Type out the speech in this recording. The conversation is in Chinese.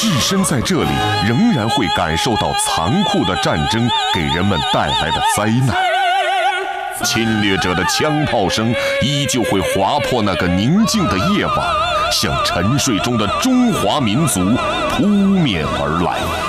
置身在这里，仍然会感受到残酷的战争给人们带来的灾难。侵略者的枪炮声依旧会划破那个宁静的夜晚，向沉睡中的中华民族扑面而来。